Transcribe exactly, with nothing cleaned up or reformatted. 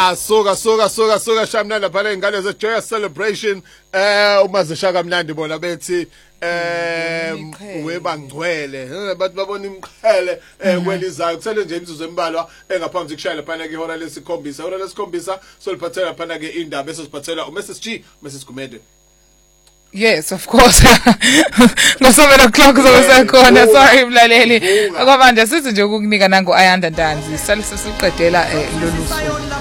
Ah, soka soka soka soka shamnanda phela ingane ze joyous celebration eh uma zishaka mnandi bona bethi eh webangcwele bathi babona imqhele kwelizayo kusele nje imizuzu embalwa engaphambi kushayela phana ke ihora lesikhombisa ihora lesikhombisa soliphathela phana ke indaba bese siphathela uMrs G Mrs Gumede. Yes, of course. No seven o'clock zosekhona sorry mlaleli. Ngoba manje sithi nje ukukunika nango Ayanda Ntanzi. Salisesuqedela lolu suku.